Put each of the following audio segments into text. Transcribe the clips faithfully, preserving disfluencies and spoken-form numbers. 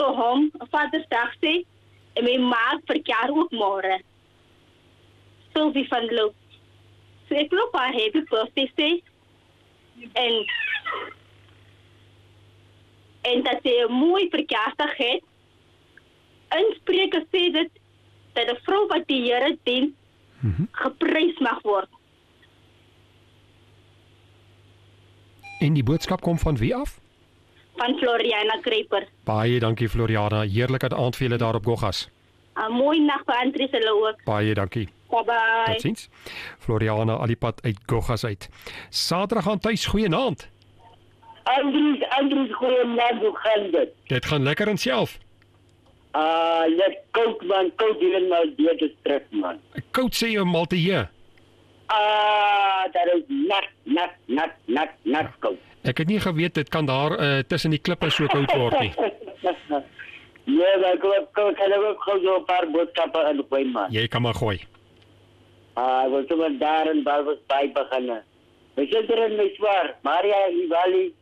vir hom Vadersdag sê en my ma verjaar ook môre. Sylvie van Loo. So ek wil haar happy birthday sê en en dat sy 'n mooi verjaarsdag het. In Spreuke sê dit dat 'n vrou wat die Here dien Mm-hmm. geprys mag word. En die boodskap kom van wie af? Van Floriana Kruiper. Baie dankie Floriana, heerlike aand vir julle daar op Goggas. 'n Mooi nag vir Andries hulle ook. Baie dankie. Bye bye. Totsiens. Floriana Alipad uit Goggas uit. Saterdag aan tuis, goeienaand. Andries, Andries, goeienaand, hoe gaan dit? Dit gaan lekker in self. Ah, uh, net koud man, koud hier in my beter terug man. Koud sê jy Malte hier. Ah, dat is nat, nat, nat, nat, nat koud. Ek het nie geweet dit kan daar uh, tussen die klippe so koud word nie. Nee, maar ek wil koud, kan ek ook gou so 'n paar boodskappe ingooi man. Jy kan maar gooi. Ah, ek wil sommer daar in Balbos by begin. My sister en my swaar, Maria Ivali.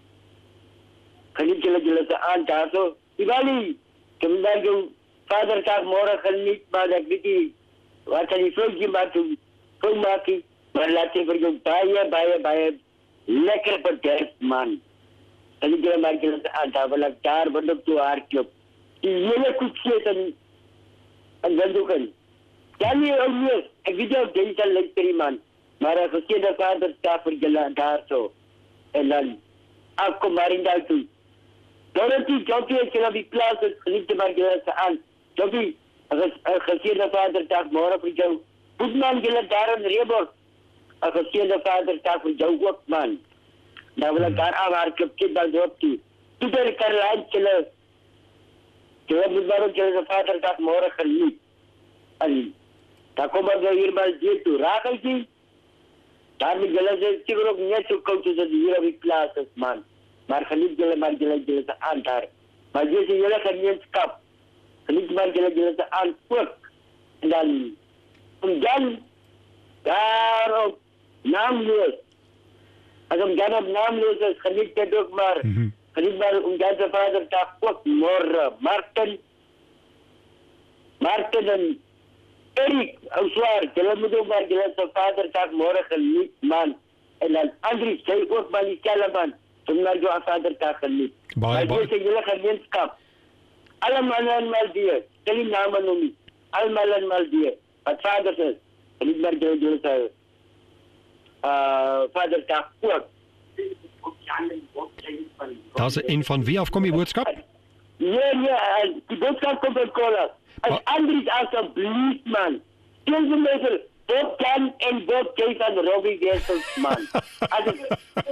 Kan jy julle julle se aan daar so? Ivali, kom dan jou Vadersdag môre geniet, maar ek weet nie wat kan jy vroeg jy maar toe vroeg maak jy, maar laat jy vir jou baie, baie, baie lekker bederf, man. En ik denk dat je aan tafel hebt, daar wordt ook toe hardloop. Die hele koekjes en, en windhoeken. Dan je ook niet, ik weet ook deze luisteren, man. Maar als je de vader staat voor je daar zo. En dan, afkom maar in dat toe. Dorothy, Joppie, als je op die plaats is, geniet maar je aan. Joppie, als je de vader staat morgen voor jou. Moet man je daar een reebord. Als je de vader staat voor jou ook, man. Dan wil ik daar aan haar clubje dan op toe. Toen ben ik er lijntje. Toen moet maar ook je vader staat morgen geniet. En dan komen we hier maar hier toe. Raak ik die? Daar moet je zeggen, ik ook net zo koud als het hier op die plaats is, man. Maar geniet jullie maar jullie jullie ze aan daar. Maar je ziet jullie gemeenschap. Geniet maar jullie jullie ze aan ook. En dan, om dan, daarop, naamloos. Als om dan op naamloos is, geniet het ook maar. Mm-hmm. Geniet maar om dan de vader dag ook morgen. Marten, Marten en Erik, oh zwaar, jullie moeten ook maar jullie de vader dag morgen niet, man. En dan Andries, jij ook maar die stellen, man. Om naar jouw vader dag geniet. Maar je zegt jullie gemeenschap. Allemaal en Maldië. Jullie namen noem ik. Allemaal en Maldië. Wat vader is. Geniet maar jullie jullie uh, vader dag ook. Dat is een van wie af kom je boodschap? Nee, nee, die boodschap komt van Cola. Als Andries alsjeblieft, man. Stel ze mensen, Bob Jan en Bob J van de Robbie Wessels, man. Als ik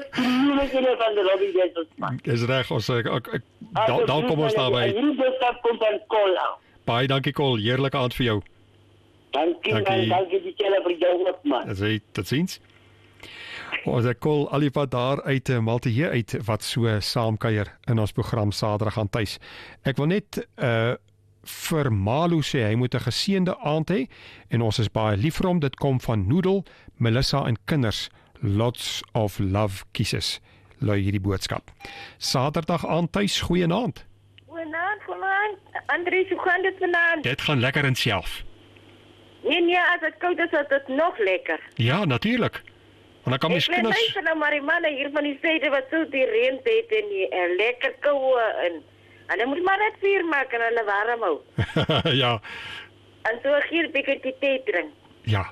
de van de Robbie Wessels, man. Is recht, ons, uh, uh, dan, dan kom ons daarbij. En die boodschap komt van Cola. Baie dankie, Col. Heerlijke aand voor jou. Dankie, man. Dankie die tellen voor jou ook, man. Dat is tot ziens. Ons het Col Alipad daar uit uh, Maltehee uit wat so saamkuier in ons program Saterdag aan tuis. Ek wil net uh, vir Malu sê hy moet 'n geseënde aand hê en ons is baie lief vir hom. Dit kom van Noodle, Melissa en kinders. Lots of love kisses. Lui hierdie boodskap. Saterdag aan tuis, goeienaand. Goeienaand, goeienaand. Andries, hoe gaan dit vanaand? Dit gaan lekker in self. Nee, nee, as het koud is, is het nog lekker. Ja, natuurlijk. Want dan kan ek kinders... luister nou maar die manne hier van die syde wat so die reën het en die en lekker koue en en dan moet maar net vuur maak en hulle warm hou. Ja. En so hier 'n bietjie tee drink. Ja.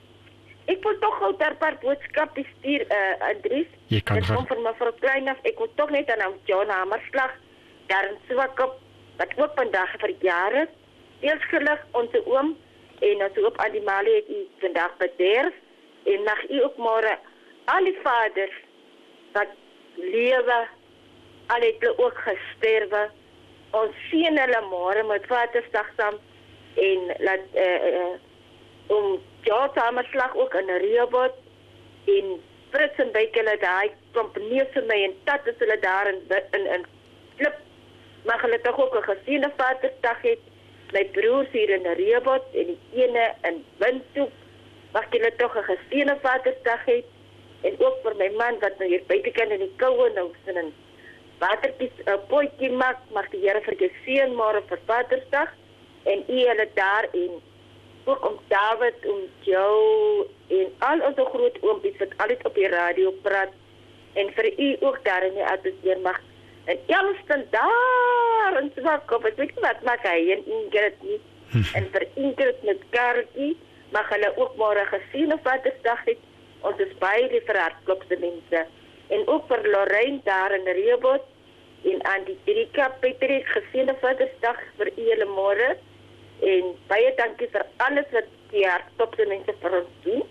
Ek wil tog gou 'n paar boodskappe stuur, uh, Andries. Jy kan gaan. Kom van mevrou Kleinaf. Ek wil tog net aan John Hamerslag daar in Swakop wat ook vandag verjaar het. Eers gelig onze oom en ons oom Adimali het u vandag bederf. En mag u ook môre al die vaders wat lewe, al het hulle ook gesterwe, ons sien hulle môre met Vadersdag saam en laat uh, uh, om jou sameslag ook in 'n reebot en Frits en byk hulle daai kompanie vir my en tat is hulle daar in in in klip. Mag hulle tog ook 'n geseënde Vadersdag hê. My broers hier in 'n reebot en die ene in Windhoek. Mag julle toch een geseënde Vadersdag hê en ook vir my man wat nou hier buitekant in die koue nou sin en watertjies 'n potjie maak, mag die Here vir jou seën môre vir Vadersdag en u hulle daar en ook om David, om jou en al onze groot oompjes wat altyd op die radio praat en vir u ook daar in die atelier mag en Elston daar in Swakop, ek weet nie wat maak hy en Ingrid nie en vir Ingrid met Karkie mag hulle ook môre gesien of Vadersdag het. Ons is baie lief vir hartklopse mense. En ook vir Lorraine daar in Rehoboth en aan die Erika Patrick geseënde Vadersdag vir u hele môre. En baie dankie vir alles wat die hartklopse mense vir ons doen.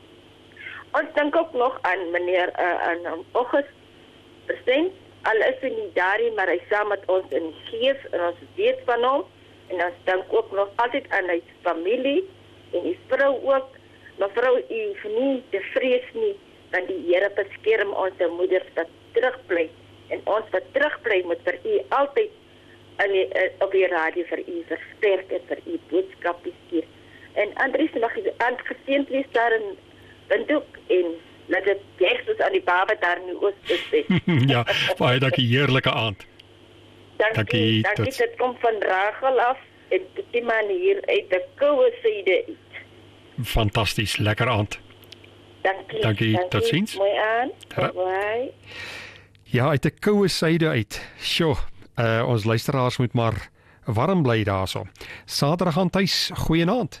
Ons dink ook nog aan meneer uh, aan um, August Present. Al is hy nie daar nie, maar hy saam met ons in die gees en ons weet van hom. En ons dink ook nog altyd aan sy familie en die vrou ook. Mevrou, u hoef nie te vrees nie, want die Here beskerm ons moeders wat terugbly. En ons wat terugbly moet vir u altyd in die, op die radio vir u versterk en vir u boodskapie stuur. En Andries, mag u aangeseend wees daar in Windhoek en laat dit Jesus aan die baba daar in die Oos is. Ja, baie dankie, heerlike aand. Dankie, dankie, dankie dit kom van Rachel af en die man hier uit die koue syde uit. Fantasties, lekker aand. Dankie, dankie, dankie. Tot ziens. Mooi aan, bye. Ja, uit die koue syde uit. Sjoe, uh, ons luisteraars moet maar warm bly daarso. Saterdag aan tuis, goeienaand.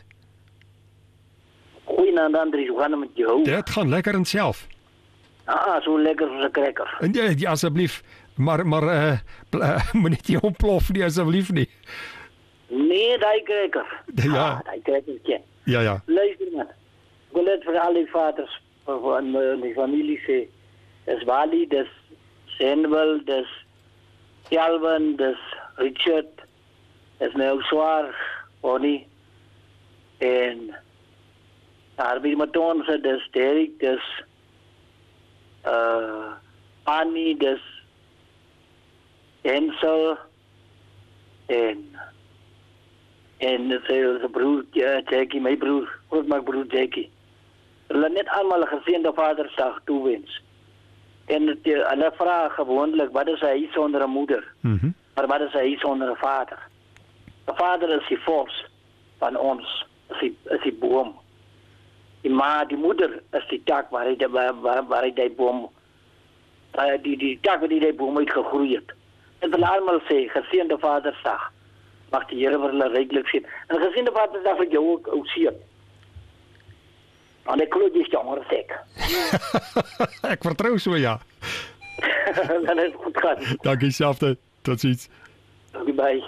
Goeienaand Andries, hoe gaan het met jou? Dit gaan lekker in self. Ah, so lekker soos 'n cracker. Ja, ja asseblief, maar, maar uh, uh, moet net nie ontplof nie, asseblief nie. Nee, die cracker. Ja. Ah, die crackertje. Ja, ja. Luister man, ek wil net vir al die vaders van die familie sê, dis Wally, dis Samuel, dis Calvin, dis Richard, dis nou Swaar, Bonnie, en Arby Matonse, dis Derek, dis uh, Annie, dis Hensel, en en sy broer Jackie, my broer, groot my broer Jackie. Hulle net almal 'n geseënde Vadersdag toewens. En hulle vra gewoonlik, wat is hy sonder 'n moeder? Mhm. Maar wat is hy sonder 'n vader? 'n Vader is die fors van ons, is die, is die boom. Die ma, die moeder is die tak waar hy die, waar, waar, waar hy die boom, die, die tak waar die boom uit gegroei het. En hulle almal sê, geseënde Vadersdag. Mag die Here vir hulle ryklik sien. En geseënde Vadersdag vir jou ook, ou seun. En ek glo jy is jonger as ek. Ek vertrou so, ja. Dan is goed gaan. Dankie selfde. Tot ziens. Goodbye.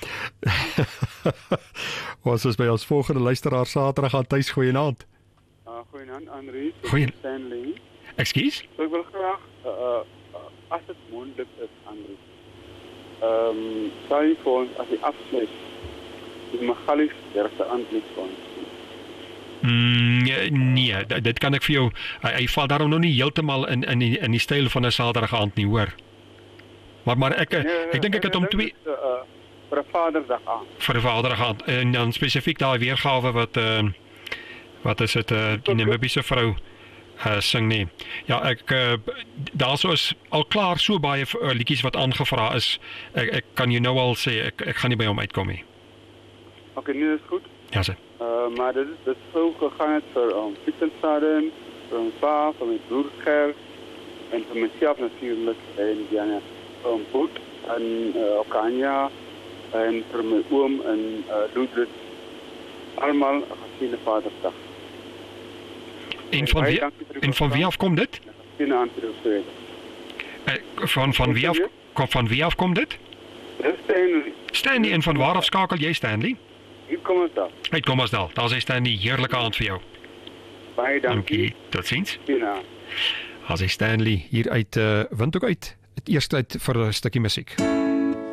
Ons is by ons volgende luisteraar Saterdag aan tuis, goeienaand. Uh, goeienaand, Andries. Goeie... Stanley. Ekskuus? So ek wil graag, uh, uh, as dit moontlik is, Andries, ehm um, sal jy vir ons, as jy afsluit, die Magalies derde aandlied vir ons. Mm, nee, dit kan ek vir jou, hy, hy val daarom nog nie heeltemal in, in, die, in die styl van 'n Saterdag aand nie, hoor. Maar, maar ek, nee, ek dink ek het om twee... Uh, uh, vir 'n Vaderdag aand. Vir 'n Vaderdag aand, en dan spesifiek daai weergawe wat, uh, wat is het, uh, die Namibiese vrou uh, sing nie. Ja, ek, uh, daar so is al klaar so baie uh, liedjies wat aangevra is, ek, ek kan jou nou al sê, ek, ek gaan nie by hom uitkom nie. Oké, okay, nee, dis goed. Ja, sê. Uh, maar dit is, dit is so gegaan het vir um, Pietenstaden, vir ons pa, vir my broer Gert, en vir myself natuurlijk, en Diana, vir um, Boet, en uh, Okanja, en vir my oom, en uh, Ludwig, allemaal een geseënde Vadersdag. En van wie, en van wie af kom dit? Geseënde aan vir jou uh, van, van, wie af, van wie af kom dit? Dis Stanley. Stanley, en van waar af skakel jy, Stanley? Hier kom ons dan. Uit Kommersdal, daar is Stanley, heerlijke aand vir jou. Baie dankie. Dankie, tot ziens. Ja. As hy Stanley hier uit uh, Windhoek uit, het eerst uit vir 'n stukkie musiek.